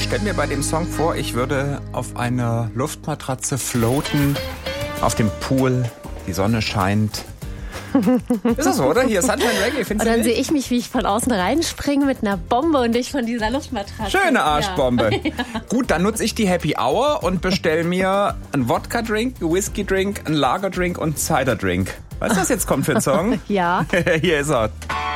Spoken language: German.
stelle mir bei dem Song vor, ich würde auf einer Luftmatratze floaten, auf dem Pool, die Sonne scheint. Ist das so, oder? Hier, Sunshine Reggae, findest du Und dann nicht? sehe ich mich, wie ich von außen reinspringe mit einer Bombe und dich von dieser Luftmatratze. Schöne Arschbombe. Ja. Gut, dann nutze ich die Happy Hour und bestelle mir einen Wodka-Drink, einen Whisky-Drink, einen Lager-Drink und einen Cider-Drink. Weißt du, was jetzt kommt für ein Song? Ja. Hier ist er.